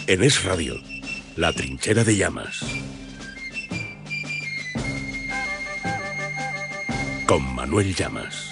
En Es Radio, La Trinchera de Llamas. Con Manuel Llamas.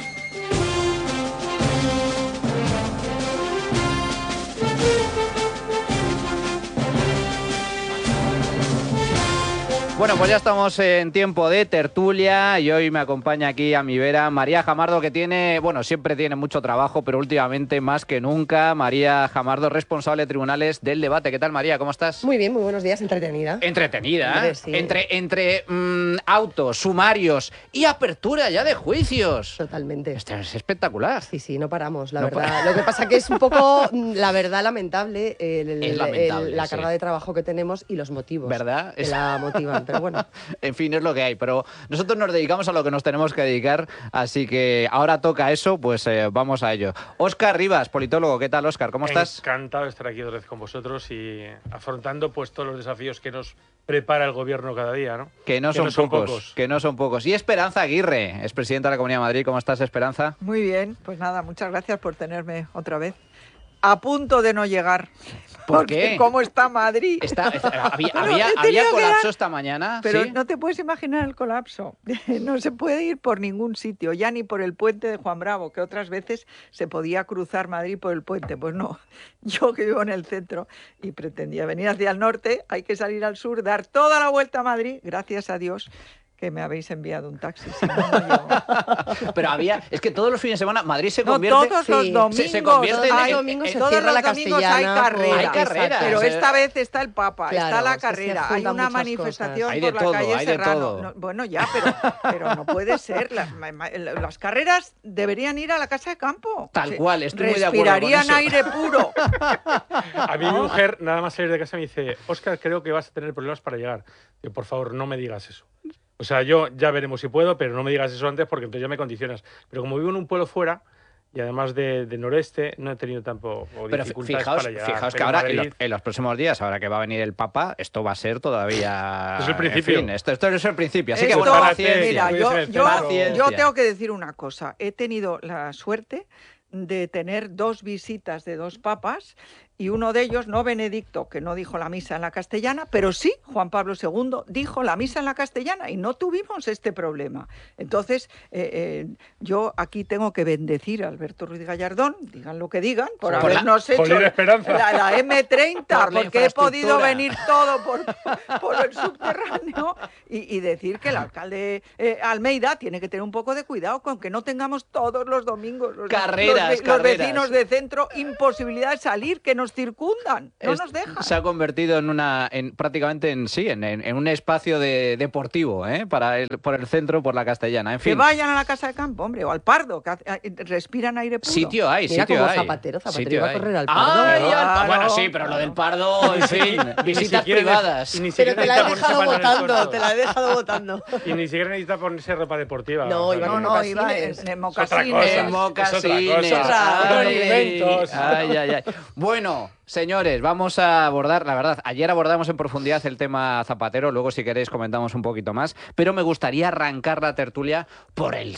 Bueno, pues ya estamos en tiempo de tertulia y hoy me acompaña aquí a mi vera María Jamardo, que siempre tiene mucho trabajo, pero últimamente más que nunca. María Jamardo, responsable de tribunales del debate. ¿Qué tal, María? ¿Cómo estás? Muy bien, muy buenos días. Entretenida. Entretenida. Hombre, sí. Entre autos, sumarios y apertura ya de juicios. Totalmente. Esto es espectacular. Sí, no paramos, la verdad. Lo que pasa que es un poco, la verdad, lamentable, la carga de trabajo que tenemos y los motivos. ¿Verdad? Que la motivan. Pero bueno. En fin, es lo que hay, pero nosotros nos dedicamos a lo que nos tenemos que dedicar, así que ahora toca eso, pues vamos a ello. Óscar Rivas, politólogo, ¿qué tal, Óscar? ¿Cómo estás? Encantado de estar aquí otra vez con vosotros y afrontando pues todos los desafíos que nos prepara el gobierno cada día, ¿no? Que no son pocos. Y Esperanza Aguirre, expresidenta de la Comunidad de Madrid. ¿Cómo estás, Esperanza? Muy bien, pues nada, muchas gracias por tenerme otra vez. A punto de no llegar. ¿Por qué? ¿Cómo está Madrid? Había colapso esta mañana. Pero ¿sí? no te puedes imaginar el colapso. No se puede ir por ningún sitio, ya ni por el puente de Juan Bravo, que otras veces se podía cruzar Madrid por el puente. Pues no, yo que vivo en el centro y pretendía venir hacia el norte, hay que salir al sur, dar toda la vuelta a Madrid, gracias a Dios que me habéis enviado un taxi, si no, no llego. Pero es que todos los fines de semana Madrid se convierte... No, todos los domingos, se convierte todos en... los domingos se todos cierra los la domingos Castellana. hay carrera. Exacto. Pero esta vez está el Papa, Claro, está la es que se carrera, hay juntan una muchas manifestación cosas. Hay por de la todo, calle hay de Serrano. todo. No, bueno, ya, pero no puede ser. Las carreras deberían ir a la casa de campo. Tal cual, estoy muy de acuerdo con Respirarían eso. aire puro. A mí mi mujer, nada más salir de casa, me dice: Óscar, creo que vas a tener problemas para llegar. Yo, por favor, no me digas eso. O sea, yo ya veremos si puedo, pero no me digas eso antes porque entonces ya me condicionas. Pero como vivo en un pueblo fuera y además de noreste, no he tenido tampoco dificultades para llegar. Fijaos que Pero ahora, Madrid... en los próximos días, ahora que va a venir el Papa, esto va a ser todavía... Es el principio. En fin, esto es el principio. Así que, Esto, bueno, paciencia. Mira, Paciencia. yo tengo que decir una cosa. He tenido la suerte de tener 2 visitas de 2 papas y uno de ellos, no Benedicto, que no dijo la misa en la castellana, pero sí Juan Pablo II dijo la misa en la castellana y no tuvimos este problema. Entonces, yo aquí tengo que bendecir a Alberto Ruiz Gallardón, digan lo que digan, por habernos hecho la M30, porque he podido venir todo por el subterráneo y decir que el alcalde Almeida tiene que tener un poco de cuidado con que no tengamos todos los domingos los vecinos de centro imposibilidad de salir, que nos circundan, no nos dejan. Se ha convertido prácticamente en un espacio deportivo, por el centro, por la Castellana. En fin. Que vayan a la casa de campo, hombre, o al Pardo, que respiran aire puro. Sitio hay, Mira, sitio como hay. Zapatero Sitio iba a hay. correr al Pardo. Claro. Bueno, sí, pero lo del Pardo, en fin, visitas privadas. Pero te la he dejado votando, Y ni siquiera necesita ponerse ropa deportiva. No, o sea, iba iba en en mocasines. mocasines. En mocasines. Es otra cosa. Monumentos. Ay. Bueno, señores, vamos a abordar, la verdad, ayer abordamos en profundidad el tema Zapatero, luego si queréis comentamos un poquito más, pero me gustaría arrancar la tertulia por el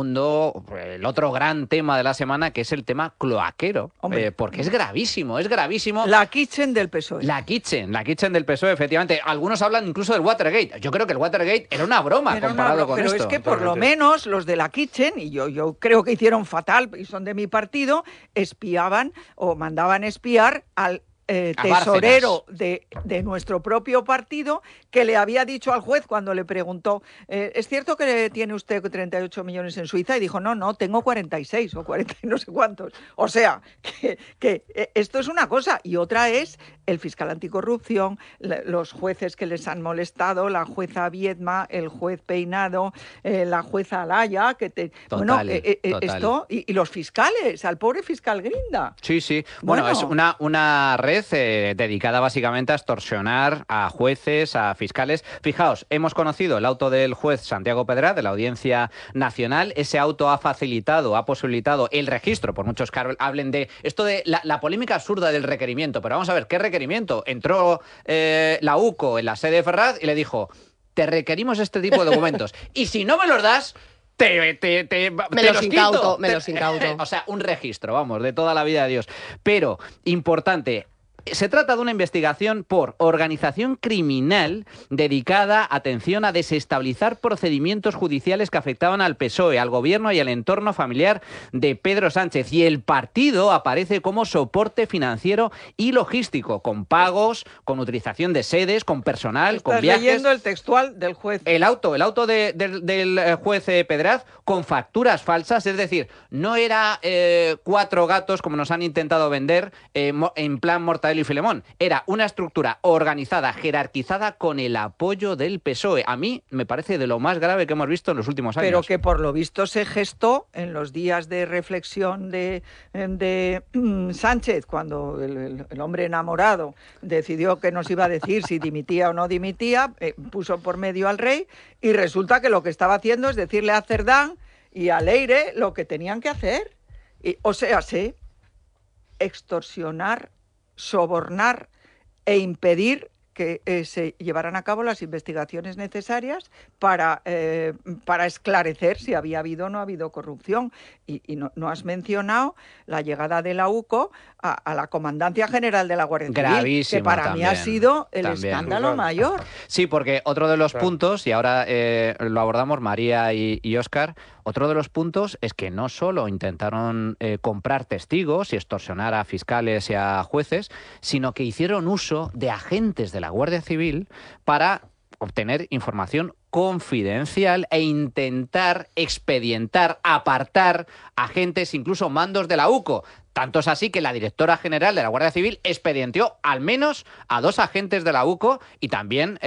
otro gran tema de la semana, que es el tema cloaquero, porque es gravísimo. La kitchen del PSOE. La kitchen del PSOE, efectivamente. Algunos hablan incluso del Watergate. Yo creo que el Watergate era una broma comparado con pero esto. es que por lo menos los de la kitchen, y yo creo que hicieron fatal, y son de mi partido, espiaban o mandaban espiar al tesorero de nuestro propio partido, que le había dicho al juez cuando le preguntó, ¿es cierto que tiene usted 38 millones en Suiza? Y dijo, no, tengo 46 o 40 y no sé cuántos. O sea, que esto es una cosa, y otra es el fiscal anticorrupción, los jueces que les han molestado, la jueza Viedma, el juez Peinado, la jueza Alaya, esto, y los fiscales, al pobre fiscal Grinda. Sí. Bueno, es una red dedicada básicamente a extorsionar a jueces, a fiscales. Fijaos, hemos conocido el auto del juez Santiago Pedra de la Audiencia Nacional. Ese auto ha posibilitado el registro, por muchos que hablen de esto de la polémica absurda del requerimiento. Pero vamos a ver, ¿qué requerimiento? Entró la UCO en la sede de Ferraz y le dijo: te requerimos este tipo de documentos. Y si no me los das, me los incauto. O sea, un registro, vamos, de toda la vida de Dios. Pero, importante, Se trata de una investigación por organización criminal dedicada, atención, a desestabilizar procedimientos judiciales que afectaban al PSOE, al gobierno y al entorno familiar de Pedro Sánchez. Y el partido aparece como soporte financiero y logístico, con pagos, con utilización de sedes, con personal, con viajes. Estás leyendo el textual del juez. El auto del juez Pedraz con facturas falsas, es decir, no era 4 gatos como nos han intentado vender en plan Mortadelo y Filemón. Era una estructura organizada, jerarquizada, con el apoyo del PSOE. A mí me parece de lo más grave que hemos visto en los últimos años. Pero que por lo visto se gestó en los días de reflexión de Sánchez, cuando el hombre enamorado decidió que nos iba a decir si dimitía o no dimitía, puso por medio al rey, y resulta que lo que estaba haciendo es decirle a Cerdán y a Leire lo que tenían que hacer. O sea, extorsionar, sobornar e impedir que se llevaran a cabo las investigaciones necesarias para esclarecer si había habido o no habido corrupción. Y no has mencionado la llegada de la UCO a la Comandancia General de la Guardia Civil, gravísimo, que para también, mí ha sido el escándalo mayor. Sí, porque otro de los puntos, y ahora lo abordamos María y Óscar, otro de los puntos es que no solo intentaron comprar testigos y extorsionar a fiscales y a jueces, sino que hicieron uso de agentes de la Guardia Civil para obtener información confidencial e intentar expedientar, apartar agentes, incluso mandos de la UCO. Tanto es así que la directora general de la Guardia Civil expedienteó al menos a 2 agentes de la UCO y también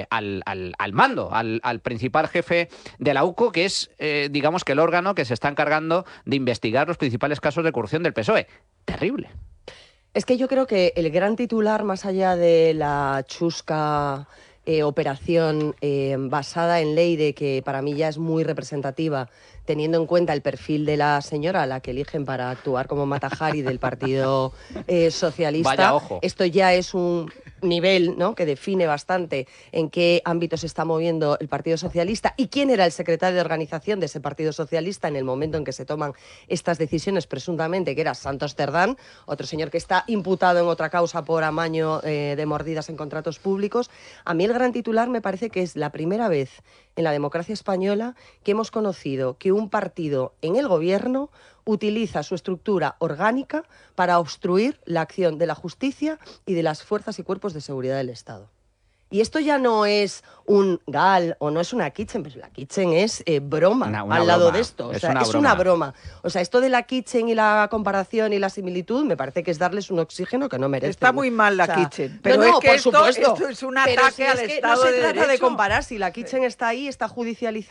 al mando, al principal jefe de la UCO, que es, digamos, que el órgano que se está encargando de investigar los principales casos de corrupción del PSOE. Terrible. Es que yo creo que el gran titular, más allá de la chusca operación basada en Leire, que para mí ya es muy representativa, teniendo en cuenta el perfil de la señora a la que eligen para actuar como Matajari del Partido Socialista. Vaya ojo. Esto ya es un nivel, ¿no?, que define bastante en qué ámbito se está moviendo el Partido Socialista y quién era el secretario de organización de ese Partido Socialista en el momento en que se toman estas decisiones, presuntamente, que era Santos Cerdán, otro señor que está imputado en otra causa por amaño de mordidas en contratos públicos. A mí el gran titular me parece que es la primera vez en la democracia española que hemos conocido que un partido en el gobierno utiliza su estructura orgánica para obstruir la acción de la justicia y de las fuerzas y cuerpos de seguridad del Estado. Y esto ya no es un GAL o no es una Kitchen, pero la Kitchen es broma al lado de esto. O sea, es una broma. O sea, esto de la Kitchen y la comparación y la similitud me parece que es darles un oxígeno que no merecen. Está muy mal la Kitchen. Pero no, es que por supuesto. Esto es un ataque al Estado de Derecho. No se trata de comparar. Si la Kitchen está ahí, está judicializada.